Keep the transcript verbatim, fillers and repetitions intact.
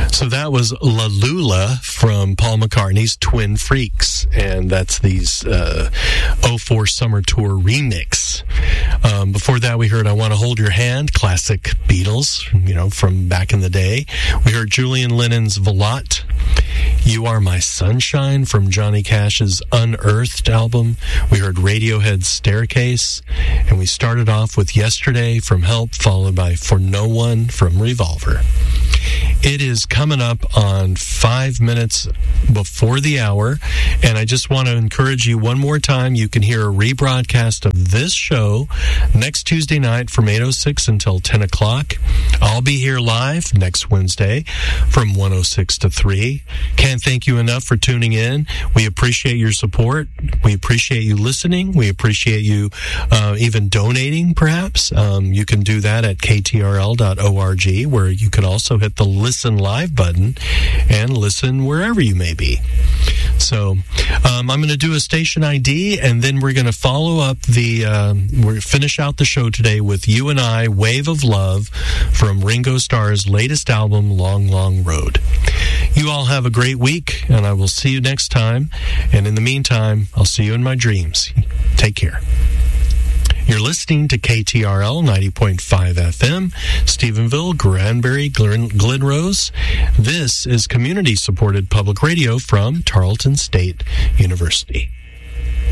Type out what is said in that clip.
So that was La Lula from Paul McCartney's Twin Freaks, and that's these uh, oh four Summer Tour remix. Um, before that, we heard I Want to Hold Your Hand, classic Beatles, you know, from back in the day. We heard Julian Lennon's Velotte, You Are My Sunshine from Johnny Cash's Unearthed album. We heard Radiohead's Staircase, and we started off with Yesterday from Help, followed by For No One from Revolver. It is coming up on five minutes before the hour, and I just want to encourage you one more time. You can hear a rebroadcast of this show next Tuesday night from eight oh six until ten o'clock. I'll be here live next Wednesday from one oh six to three. Can't thank you enough for tuning in. We appreciate your support. We appreciate you listening. We appreciate you uh, even donating, perhaps. Um, you can do that at k t r l dot org, where you can also hit the listen live button and listen wherever you may be. So um, I'm going to do a station I D, and then we're going to follow up the, um, we're finish out the show today with You and I, Wave of Love from Ringo Starr's latest album, Long, Long Road. You all have a great week, and I will see you next time. And in the meantime, I'll see you in my dreams. Take care. You're listening to K T R L ninety point five F M, Stephenville, Granbury, Glen, Glen Rose. This is community-supported public radio from Tarleton State University.